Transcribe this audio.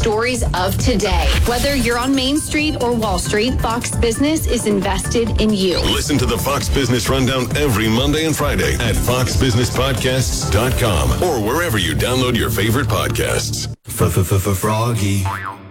stories of today. Whether you're on Main Street or Wall Street, Fox Business is invested in you. Listen to the Fox Business Rundown every Monday and Friday at foxbusinesspodcasts.com or wherever you download your favorite podcasts. Froggy.